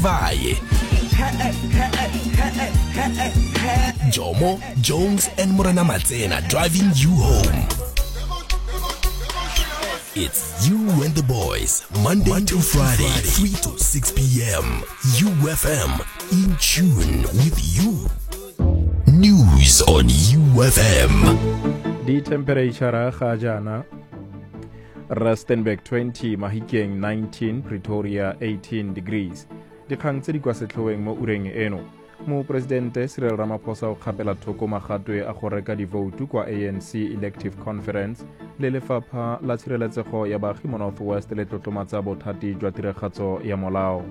Vaye. Jomo, Jones and Morena Matsena driving you home. It's You and the Boys, Monday to Friday, 3 to 6 p.m. UFM, in tune with you. News on UFM. The temperature ga jana Rustenburg 20, Mahikeng 19, Pretoria 18 degrees. Dikgang tse di kwa setlhoeng mo ureng eno. Mo Presidente Cyril Ramaphosa o kgapela thoko magatwe a go reka divoutu kwa ANC Elective Conference le lefapha la tshireletsego ya baagi mo North West le tlotlomatsa bothati jwa tiragatso ya molao.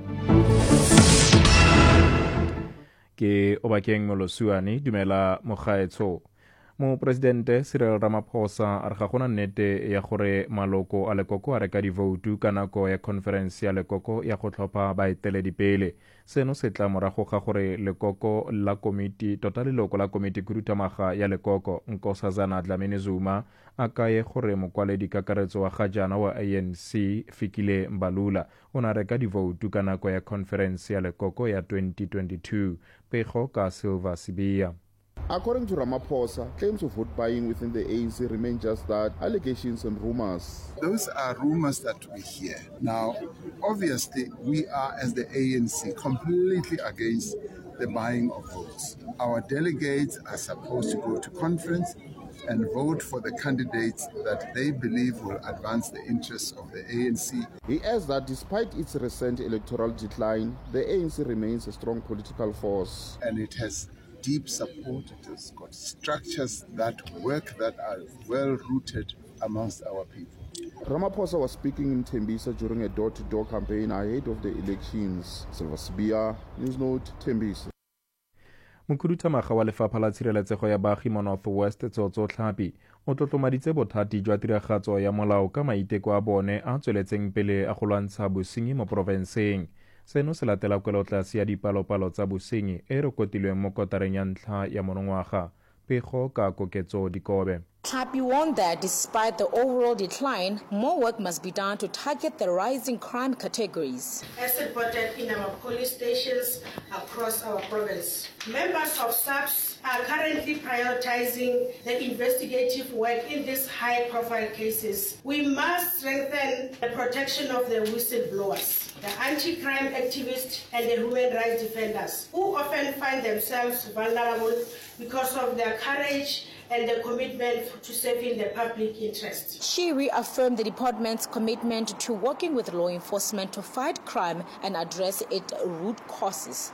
Ke Obakeng Molosuane, dumela mogaetsho. Mo Presidente Cyril Ramaphosa a re ga gona nnete ya gore maloko a lekoko a reka divoutu ka nako ya conference ya lekoko ya go tlhopha baeteledipele. Seno se tla morago ga gore lekoko la komiti tota leloko la komiti khuduthamaga ya lekoko Nkosazana Dlamini-Zuma a kae gore mokwaledi kakaretso wa ga jana wa ANC Fikile Mbalula o na reka divoutu ka nako ya conference ya lekoko ya 2022. Pego ka Silva Sibia. According to Ramaphosa, claims of vote buying within the ANC remain just that, allegations and rumors. Those are rumors that we hear. Now, obviously, we are, as the ANC, completely against the buying of votes. Our delegates are supposed to go to conference and vote for the candidates that they believe will advance the interests of the ANC. He adds that despite its recent electoral decline, the ANC remains a strong political force. And it has deep support, it has got structures that work, that are well rooted amongst our people. Ramaphosa was speaking in Tembisa during a door-to-door campaign ahead of the elections. Silva Sibia, Newsnote, Tembisa. Mokhuduthamaga wa lefapha la tshireletsego ya baagi mo North West Tsotso Tlhapi o tlotlomaditse bothati jwa tiragatso ya molao ka maiteko a bone a tsweletseng pele a go lwantsha bosenyi mo porofenseng. Seno se latela kwelotlase ya dipalopalo tsa bosenyi e rekotilweng mo kotareng ya ntlha ya monongwaga. Pego ka koketso dikobe. Tlhapi warned that despite the overall decline, more work must be done to target the rising crime categories. As reported in our police stations across our province, members of SAPS are currently prioritizing the investigative work in these high-profile cases. We must strengthen the protection of the whistleblowers, the anti-crime activists, and the human rights defenders, who often find themselves vulnerable because of their courage and the commitment to serving the public interest. She reaffirmed the department's commitment to working with law enforcement to fight crime and address its root causes.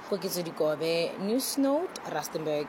Newsnote, Rustenburg.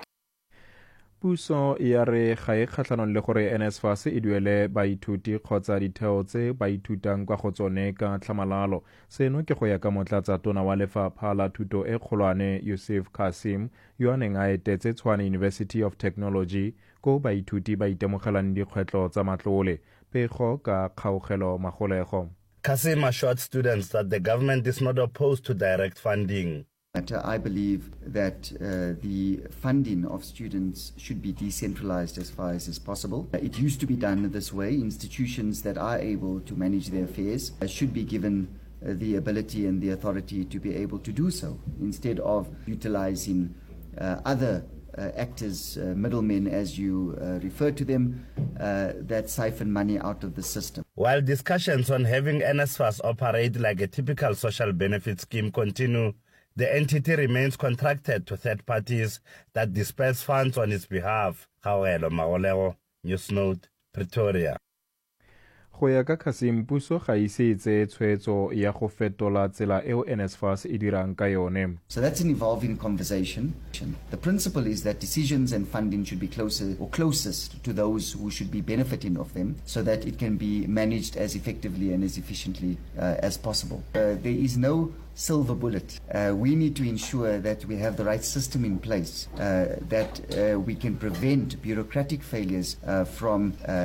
Puso ya re ga e kgatlhanong le gore NSFAS e duele baithuti kgotsa ditheo tse ba ithutang kwa go tsone ka tlhamalalo. Seno ke go ya ka motlatsa tona wa lefapha la thuto e kgolwane Yusuf Kasim yo a neng a etetse Tshwane University of Technology ko baithuti ba itemogelang dikgwetlho tsa matlole. Pego ka kgaogelo magolego. Kasim assured students that the government is not opposed to direct funding. I believe that the funding of students should be decentralized as far as is possible. It used to be done this way. Institutions that are able to manage their affairs should be given the ability and the authority to be able to do so, instead of utilizing other actors, middlemen as you refer to them, that siphon money out of the system. While discussions on having NSFAS operate like a typical social benefit scheme continue, the entity remains contracted to third parties that disperse funds on its behalf. Kgaogelo Magolego, Newsnote, Pretoria. Go ya ka Kasim, puso ga ise tse tshwetso ya go fetola tsela eo NSFAS e dirang ka yone. So that's an evolving conversation. The principle is that decisions and funding should be closer or closest to those who should be benefiting of them, so that it can be managed as effectively and as efficiently as possible. There is no silver bullet. We need to ensure that we have the right system in place, that we can prevent bureaucratic failures from